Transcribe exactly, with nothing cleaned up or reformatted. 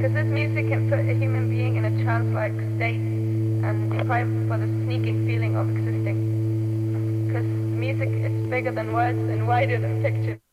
Because this music can put a human being in a trance-like state and deprive for the sneaking feeling of existing. Because music is bigger than words and wider than pictures.